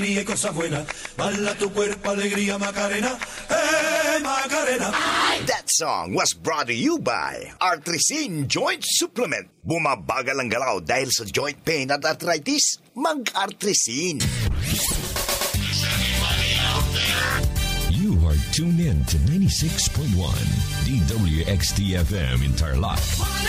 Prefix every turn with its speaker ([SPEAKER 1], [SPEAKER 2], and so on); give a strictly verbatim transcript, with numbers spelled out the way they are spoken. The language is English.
[SPEAKER 1] Y cosas buenas, bala tu cuerpo, alegría, Macarena, eh, Macarena.
[SPEAKER 2] That song was brought to you by Artrisin Joint Supplement. Bumabagal ang galaw dahil sa joint pain at arthritis. Mag-Artrisin.
[SPEAKER 3] You are tuned in to ninety-six point one D W X T F M in Tarlac.